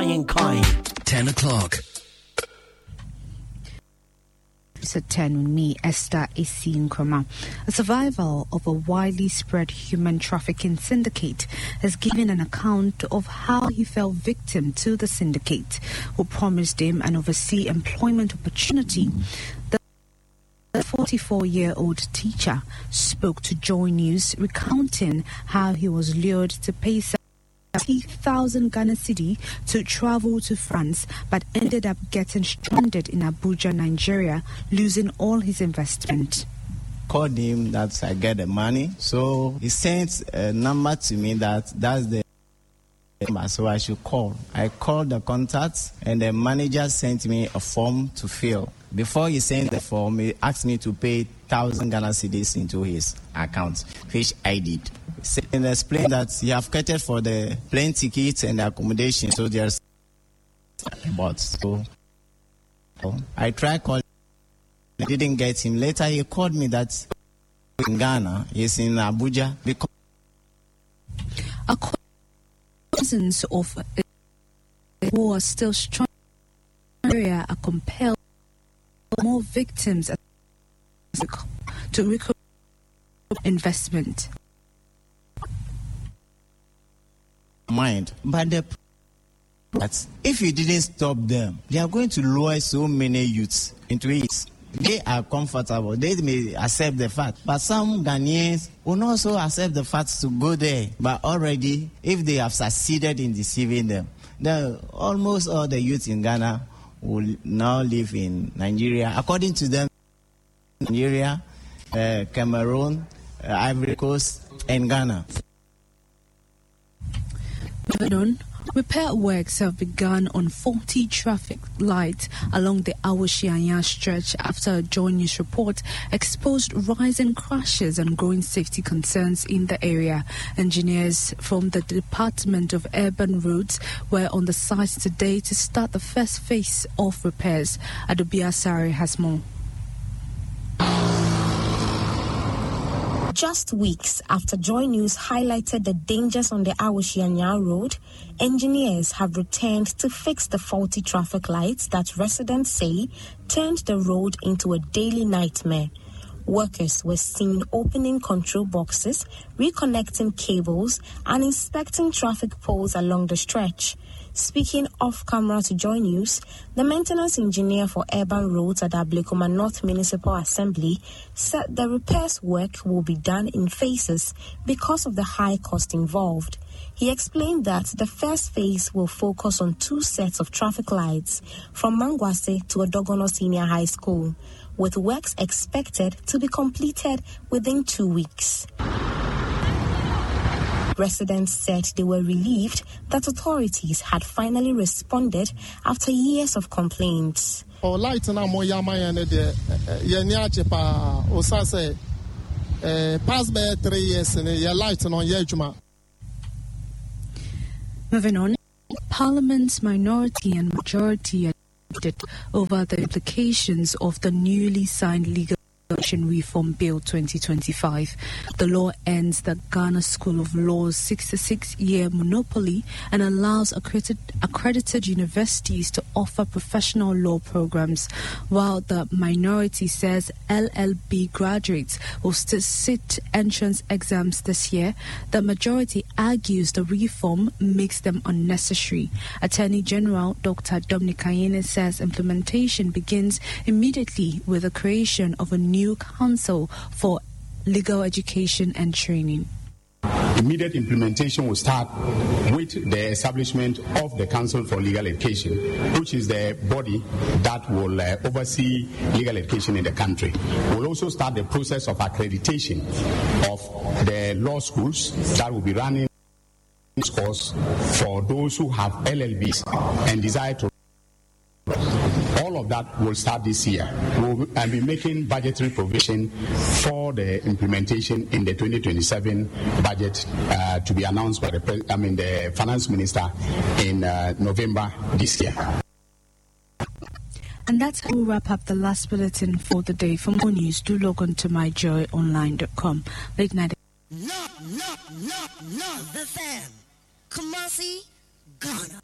Kind. 10 o'clock. It's at 10 with me, Esther Esi Nkrumah. A survivor of a widely spread human trafficking syndicate has given an account of how he fell victim to the syndicate, who promised him an overseas employment opportunity. The 44-year-old teacher spoke to Joy News, recounting how he was lured to pay 30,000 Ghana cedi to travel to France, but ended up getting stranded in Abuja, Nigeria, losing all his investment. Called him that I get the money, so he sent a number to me that's the number, so I should call. I called the contact, and the manager sent me a form to fill. Before he sent the form, he asked me to pay 1,000 Ghana cedis into his account, which I did. And explained that he have catered for the plane tickets and the accommodation, so there's but so I tried calling, I didn't get him. Later he called me that in Ghana, he's in Abuja. Because thousands of who are still strong in the area are compelled more victims to recoup investment. Mind, but if you didn't stop them, they are going to lure so many youths into it. They are comfortable, they may accept the fact, but some Ghanaians will also accept the fact to go there. But already, if they have succeeded in deceiving them, then almost all the youths in Ghana will now live in Nigeria. According to them, Nigeria, Cameroon, Ivory Coast, and Ghana. Repair works have begun on 40 traffic lights along the Awoshianya stretch after a Joy News report exposed rising crashes and growing safety concerns in the area. Engineers from the Department of Urban Roads were on the site today to start the first phase of repairs. Adobia Sari has more. Just weeks after Joy News highlighted the dangers on the Awoshianya Road, engineers have returned to fix the faulty traffic lights that residents say turned the road into a daily nightmare. Workers were seen opening control boxes, reconnecting cables, and inspecting traffic poles along the stretch. Speaking off camera to Joy News, the maintenance engineer for urban roads at Ablekuma North Municipal Assembly said the repairs work will be done in phases because of the high cost involved. He explained that the first phase will focus on 2 sets of traffic lights from Mangwase to Odogono Senior High School, with works expected to be completed within 2 weeks. Residents said they were relieved that authorities had finally responded after years of complaints. Light na mo yama de ye pa o sa say past by 3 years ne ye light no ye adwuma. Moving on, Parliament's minority and majority are divided over the implications of the newly signed legal Reform Bill 2025. The law ends the Ghana School of Law's 66-year monopoly and allows accredited universities to offer professional law programs, while the minority says LLB graduates will still sit entrance exams this year. The majority argues the reform makes them unnecessary. Attorney General Dr. Dominic Ayine says implementation begins immediately with the creation of a new Council for Legal Education and Training. Immediate implementation will start with the establishment of the Council for Legal Education, which is the body that will oversee legal education in the country. We'll also start the process of accreditation of the law schools that will be running course for those who have LLBs and desire to. All of that will start this year. We'll be making budgetary provision for the implementation in the 2027 budget to be announced by the finance minister in November this year. And that's how we wrap up the last bulletin for the day. For more news, do log on to myjoyonline.com. Late night. No, the fam. Kumasi, Ghana.